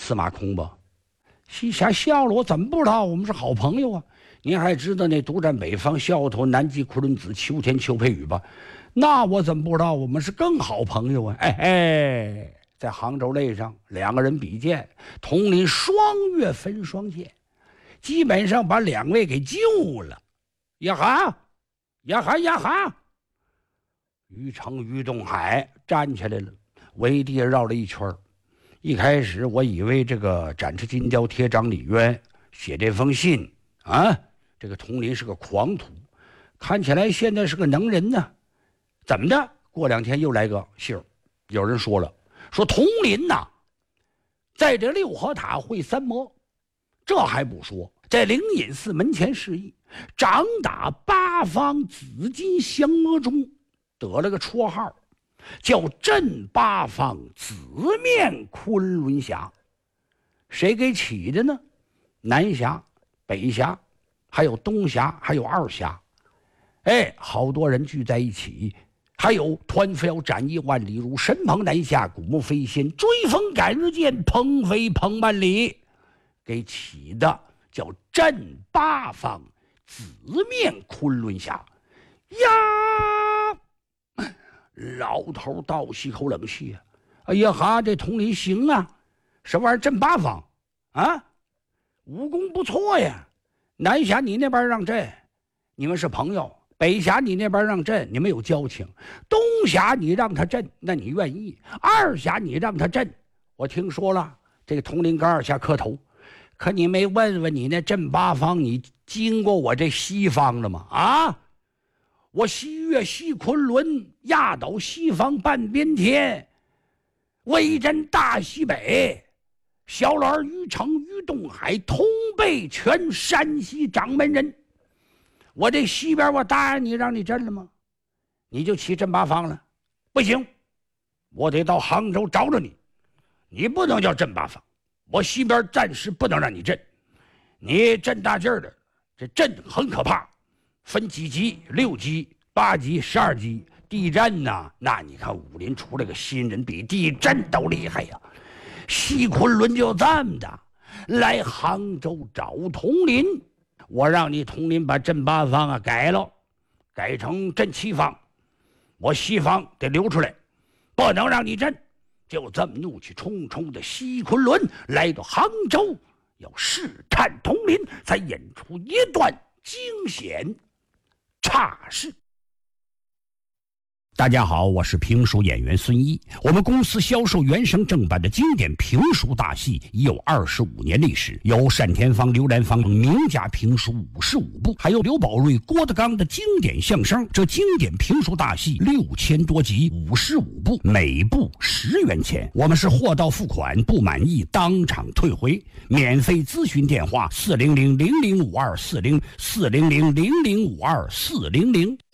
司马空吧？西夏笑了，我怎么不知道？我们是好朋友啊！您还知道那独占北方萧头南击昆仑子秋天邱佩羽吧？那我怎么不知道？我们是更好朋友啊！在杭州擂上2个人比剑，统领双月分双剑，基本上把2位给救了。呀哈！于成、于东海站起来了，围地绕了一圈。一开始我以为这个展翅金雕贴章李渊写这封信啊，这个统领是个狂徒，看起来现在是个能人呢。怎么的？过2天又来个信儿，有人说了，说统领呐，在这六合塔会三魔，这还不说，在灵隐寺门前示意，掌打8方紫金降魔中，得了个绰号，叫镇8方紫面昆仑侠。谁给起的呢？南侠、北侠，还有东侠，还有二侠。好多人聚在一起，还有团飞斩1万里如神鹏南下，古木飞仙，追风赶日箭，鹏飞鹏万里，给起的叫镇8方紫面昆仑侠呀！老头倒吸口冷气啊！哎呀哈，这统领行啊，什么玩意儿镇8方啊？武功不错呀！南侠你那边让镇，你们是朋友；北侠你那边让镇，你们有交情；东侠你让他镇，那你愿意；二侠你让他镇，我听说了，这个统领跟二侠磕头，可你没问问你那镇8方，你经过我这西方了吗？啊！我西岳西昆仑，压倒西方半边天，威震大西北，小老儿于成、于东海同辈全山西掌门人。我这西边我答应你，让你镇了吗？你就起镇8方了？不行，我得到杭州找着你。你不能叫镇8方，我西边暂时不能让你镇。你镇大劲儿的，这镇很可怕，分几级，6级、8级、12级。地震呐，那你看武林出来个新人，比地震都厉害呀。西昆仑就这么的来杭州找统领，我让你统领把镇8方啊改了，改成镇7方，我西方得留出来，不能让你镇。就这么怒气冲冲的西昆仑来到杭州，要试探统领，才演出一段惊险岔事。大家好，我是评书演员孙一。我们公司销售原声正版的经典评书大戏已有25年历史，有单田芳、刘兰芳名家评书55部，还有刘宝瑞、郭德纲的经典相声。这经典评书大戏6000多集，55部，每部10元钱。我们是货到付款，不满意当场退回。免费咨询电话：400-005240，400-005240。